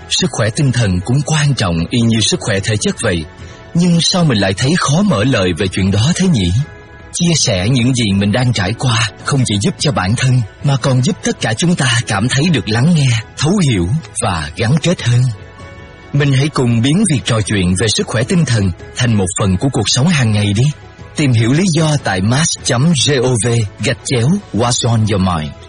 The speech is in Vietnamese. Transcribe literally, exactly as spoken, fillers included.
sức khỏe tinh thần cũng quan trọng y như sức khỏe thể chất vậy. Nhưng sao mình lại thấy khó mở lời về chuyện đó thế nhỉ? Chia sẻ những gì mình đang trải qua không chỉ giúp cho bản thân mà còn giúp tất cả chúng ta cảm thấy được lắng nghe, thấu hiểu và gắn kết hơn. Mình hãy cùng biến việc trò chuyện về sức khỏe tinh thần thành một phần của cuộc sống hàng ngày đi. Tìm hiểu lý do tại mass chấm gov gạch chéo What's on your mind.